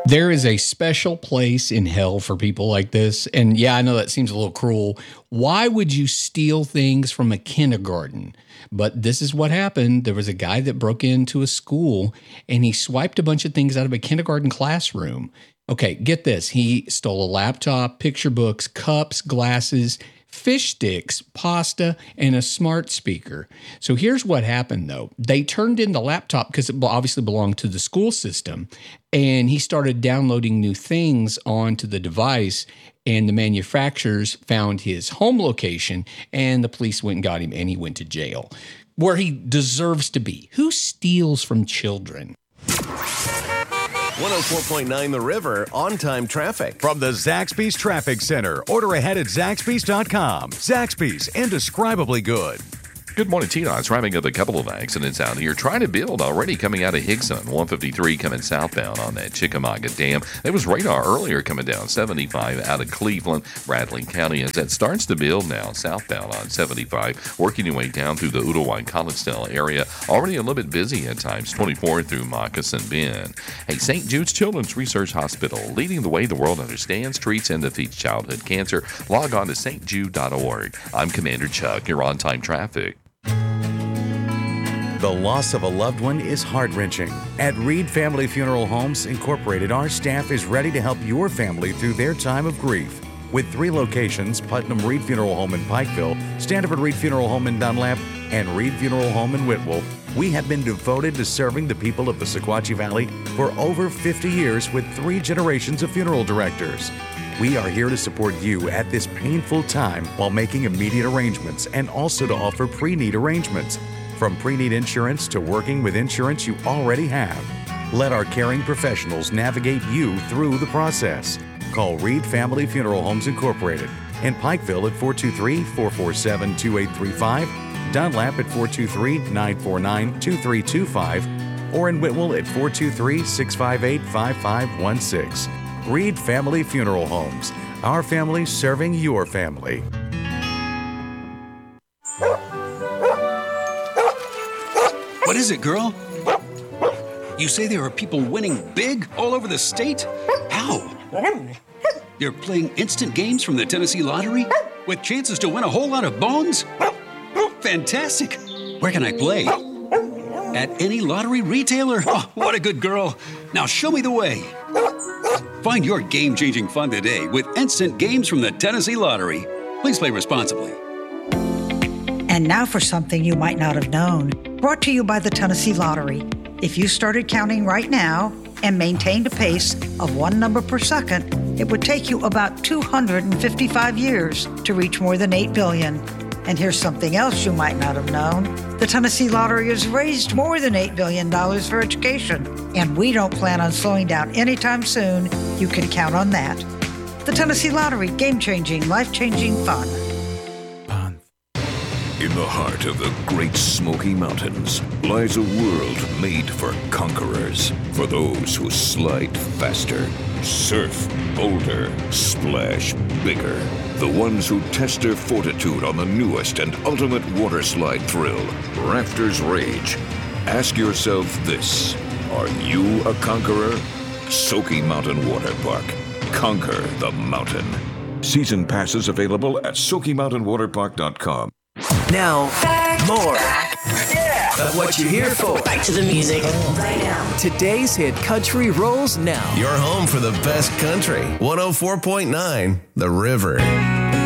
There is a special place in hell for people like this. And yeah, I know that seems a little cruel. Why would you steal things from a kindergarten? But this is what happened. There was a guy that broke into a school and he swiped a bunch of things out of a kindergarten classroom. Okay, get this. He stole a laptop, picture books, cups, glasses, fish sticks, pasta, and a smart speaker. So here's what happened, though. They turned in the laptop because it obviously belonged to the school system, and he started downloading new things onto the device, and the manufacturers found his home location, and the police went and got him, and he went to jail, where he deserves to be. Who steals from children? 104.9 The River, on-time traffic. From the Zaxby's Traffic Center. Order ahead at Zaxby's.com. Zaxby's, indescribably good. Good morning, T-Dot's wrapping up a couple of accidents out here. Trying to build already coming out of Higson. 153 coming southbound on that Chickamauga Dam. There was radar earlier coming down 75 out of Cleveland, Bradley County. As that starts to build now southbound on 75, working your way down through the Ooltewah Collegedale area. Already a little bit busy at times, 24 through Moccasin Bend. Hey, St. Jude's Children's Research Hospital, leading the way the world understands, treats, and defeats childhood cancer. Log on to stjude.org. I'm Commander Chuck. You're on-time traffic. The loss of a loved one is heart-wrenching. At Reed Family Funeral Homes Incorporated, our staff is ready to help your family through their time of grief. With 3 locations, Putnam Reed Funeral Home in Pikeville, Standiford Reed Funeral Home in Dunlap, and Reed Funeral Home in Whitwell, we have been devoted to serving the people of the Sequatchie Valley for over 50 years with 3 generations of funeral directors. We are here to support you at this painful time while making immediate arrangements and also to offer pre-need arrangements. From pre-need insurance to working with insurance you already have. Let our caring professionals navigate you through the process. Call Reed Family Funeral Homes Incorporated in Pikeville at 423-447-2835, Dunlap at 423-949-2325, or in Whitwell at 423-658-5516. Reed Family Funeral Homes. Our family serving your family. What is it, girl? You say there are people winning big all over the state? How? They're playing instant games from the Tennessee Lottery with chances to win a whole lot of bones? Fantastic! Where can I play? At any lottery retailer? Oh, what a good girl. Now show me the way. Find your game-changing fun today with instant games from the Tennessee Lottery. Please play responsibly. And now for something you might not have known. Brought to you by the Tennessee Lottery. If you started counting right now and maintained a pace of 1 number per second, it would take you about 255 years to reach more than 8 billion. And here's something else you might not have known. The Tennessee Lottery has raised more than $8 billion for education, and we don't plan on slowing down anytime soon. You can count on that. The Tennessee Lottery, game-changing, life-changing fun. In the heart of the Great Smoky Mountains lies a world made for conquerors, for those who slide faster, surf bolder, splash bigger, the ones who test their fortitude on the newest and ultimate water slide thrill, Rafters Rage. Ask yourself this: are you a conqueror? Smoky Mountain Water Park. Conquer the mountain. Season passes available at SmokyMountainWaterPark.com. Now, more of what you're here for. Back to the music right now. Today's hit country rolls now. Your home for the best country. 104.9 The River.